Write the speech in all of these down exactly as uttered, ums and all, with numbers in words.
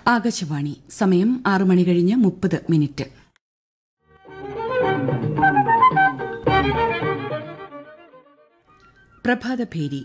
ആകാശവാണി. സമയം ആറു മണി കഴിഞ്ഞ് മുപ്പത് മിനിറ്റ്. പ്രഭാതഭേരി.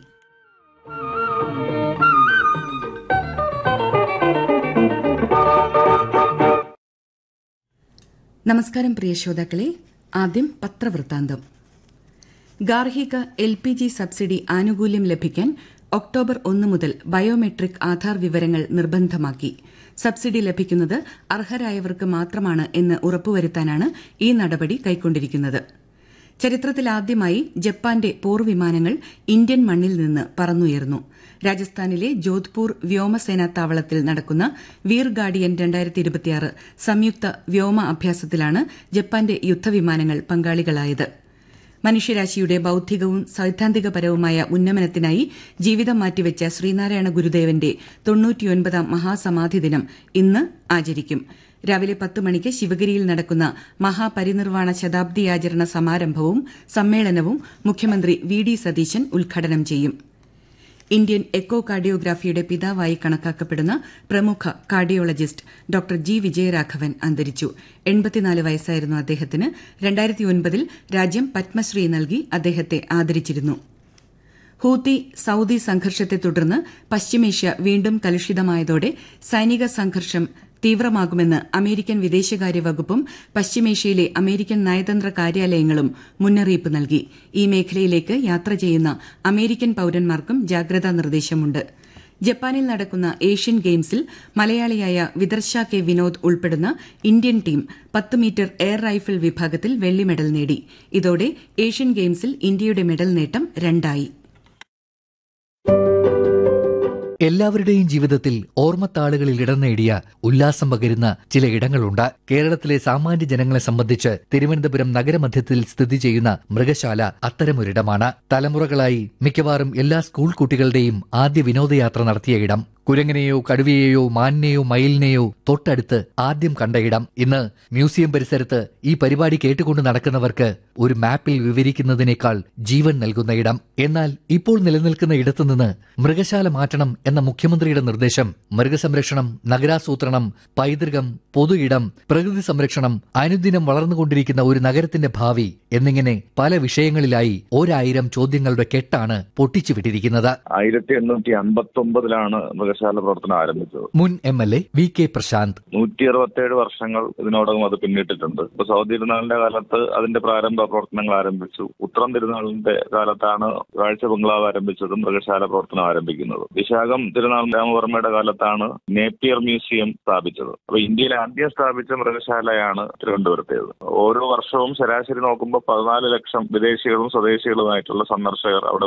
നമസ്കാരം പ്രിയ ശ്രോതാക്കളെ. ആദ്യം പത്രവൃത്താന്തം. ഗാർഹിക എൽ പി ജി സബ്സിഡി ആനുകൂല്യം ലഭിക്കാൻ ഒക്ടോബർ ഒന്ന് മുതൽ ബയോമെട്രിക് ആധാർ വിവരങ്ങൾ നിർബന്ധമാക്കി. സബ്സിഡി ലഭിക്കുന്നത് അർഹരായവർക്ക് മാത്രമാണ് എന്ന് ഉറപ്പുവരുത്താനാണ് ഈ നടപടി കൈക്കൊണ്ടിരിക്കുന്നത്. ചരിത്രത്തിലാദ്യമായി ജപ്പാന്റെ പോർവിമാനങ്ങൾ ഇന്ത്യൻ മണ്ണിൽ നിന്ന് പറന്നുയർന്നു. രാജസ്ഥാനിലെ ജോധ്പൂർ വ്യോമസേനാ താവളത്തിൽ നടക്കുന്ന വീർ ഗാർഡിയൻ രണ്ടായിരത്തി ഇരുപത്തിയാറ് സംയുക്ത വ്യോമ അഭ്യാസത്തിലാണ് ജപ്പാന്റെ യുദ്ധവിമാനങ്ങൾ പങ്കാളികളായത്. മനുഷ്യരാശിയുടെ ബൌദ്ധികവും സൈദ്ധാന്തികപരവുമായ ഉന്നമനത്തിനായി ജീവിതം മാറ്റിവെച്ച ശ്രീനാരായണ ഗുരുദേവന്റെ തൊണ്ണൂറ്റിയൊൻപതാം മഹാസമാധി ദിനം ഇന്ന് ആചരിക്കും. രാവിലെ പത്ത് മണിക്ക് ശിവഗിരിയിൽ നടക്കുന്ന മഹാപരിനിർവാണ ശതാബ്ദിയാചരണ സമാരംഭവും സമ്മേളനവും മുഖ്യമന്ത്രി വി ഡി സതീശൻ ഉദ്ഘാടനം ചെയ്യും. ഇന്ത്യൻ എക്കോ കാർഡിയോഗ്രാഫിയുടെ പിതാവായി കണക്കാക്കപ്പെടുന്ന പ്രമുഖ കാർഡിയോളജിസ്റ്റ് ഡോക്ടർ ജി വിജയരാഘവൻ അന്തരിച്ചു. എൺപത്തിനാല് വയസ്സായിരുന്നു അദ്ദേഹത്തിന്. രണ്ടായിരത്തി ഒൻപതിൽ രാജ്യം പത്മശ്രീ നൽകി അദ്ദേഹത്തെ ആദരിച്ചിരുന്നു. ഹൂത്തി സൌദി സംഘർഷത്തെ തുടർന്ന് പശ്ചിമേഷ്യ വീണ്ടും കലുഷിതമായതോടെ സൈനിക സംഘർഷം തീവ്രമാകുമെന്ന് അമേരിക്കൻ വിദേശകാര്യ വകുപ്പും പശ്ചിമേഷ്യയിലെ അമേരിക്കൻ നയതന്ത്ര കാര്യാലയങ്ങളും മുന്നറിയിപ്പ് നൽകി. ഈ മേഖലയിലേക്ക് യാത്ര ചെയ്യുന്ന അമേരിക്കൻ പൌരന്മാർക്കും ജാഗ്രതാ നിർദ്ദേശമുണ്ട്. ജപ്പാനിൽ നടക്കുന്ന ഏഷ്യൻ ഗെയിംസിൽ മലയാളിയായ വിദർശ കെ വിനോദ് ഉൾപ്പെടുന്ന ഇന്ത്യൻ ടീം പത്ത് മീറ്റർ എയർ റൈഫിൾ വിഭാഗത്തിൽ വെള്ളി മെഡൽ നേടി. ഇതോടെ ഏഷ്യൻ ഗെയിംസിൽ ഇന്ത്യയുടെ മെഡൽ നേട്ടം രണ്ടായി. എല്ലാവരുടെയും ജീവിതത്തിൽ ഓർമ്മത്താളുകളിൽ ഇടം നേടിയ ഉല്ലാസം പകരുന്ന ചില ഇടങ്ങളുണ്ട്. കേരളത്തിലെ സാമാന്യ ജനങ്ങളെ സംബന്ധിച്ച് തിരുവനന്തപുരം നഗരമധ്യത്തിൽ സ്ഥിതി ചെയ്യുന്ന മൃഗശാല അത്തരമൊരിടമാണ്. തലമുറകളായി മിക്കവാറും എല്ലാ സ്കൂൾ കുട്ടികളുടെയും ആദ്യ വിനോദയാത്ര നടത്തിയ ഇടം. കുരങ്ങനെയോ കടുവയെയോ മാനിനെയോ മയിലിനെയോ തൊട്ടടുത്ത് ആദ്യം കണ്ട ഇടം. ഇന്ന് മ്യൂസിയം പരിസരത്ത് ഈ പരിപാടി കേട്ടുകൊണ്ട് നടക്കുന്നവർക്ക് ഒരു മാപ്പിൽ വിവരിക്കുന്നതിനേക്കാൾ ജീവൻ നൽകുന്ന ഇടം. എന്നാൽ ഇപ്പോൾ നിലനിൽക്കുന്ന ഇടത്തുനിന്ന് മൃഗശാല മാറ്റണം എന്ന മുഖ്യമന്ത്രിയുടെ നിർദ്ദേശം മൃഗസംരക്ഷണം, നഗരാസൂത്രണം, പൈതൃകം, പൊതു ഇടം, പ്രകൃതി സംരക്ഷണം, അനുദിനം വളർന്നുകൊണ്ടിരിക്കുന്ന ഒരു നഗരത്തിന്റെ ഭാവി എന്നിങ്ങനെ പല വിഷയങ്ങളിലായി ഒരായിരം ചോദ്യങ്ങളുടെ കെട്ടാണ് പൊട്ടിച്ചുവിട്ടിരിക്കുന്നത്. ആയിരത്തി എണ്ണൂറ്റി അമ്പത്തി ഒമ്പതിലാണ് മൃഗശാല പ്രവർത്തനം ആരംഭിച്ചത്. മുൻ M L A V K Prashant. നൂറ്റി അറുപത്തിയേഴ് വർഷങ്ങൾ ഇതിനോടകം അത് പിന്നിട്ടിട്ടുണ്ട്. ഇപ്പൊ സൗദി തിരുനാളിന്റെ കാലത്ത് അതിന്റെ പ്രാരംഭ പ്രവർത്തനങ്ങൾ ആരംഭിച്ചു. ഉത്രം തിരുനാളിന്റെ കാലത്താണ് കാഴ്ച ബംഗ്ലാവ് ആരംഭിച്ചതും മൃഗശാല പ്രവർത്തനം ആരംഭിക്കുന്നത്. വിശാഖം തിരുനാൾ രാമവർമ്മയുടെ കാലത്താണ് നേപ്പിയർ മ്യൂസിയം സ്ഥാപിച്ചത്. അപ്പൊ ഇന്ത്യയിൽ ആദ്യം സ്ഥാപിച്ച മൃഗശാലയാണ് തിരുവനന്തപുരത്തേത്. ഓരോ വർഷവും ശരാശരി നോക്കുമ്പോൾ പതിനാല് ലക്ഷം വിദേശികളും സ്വദേശികളുമായിട്ടുള്ള സന്ദർശകർ അവിടെ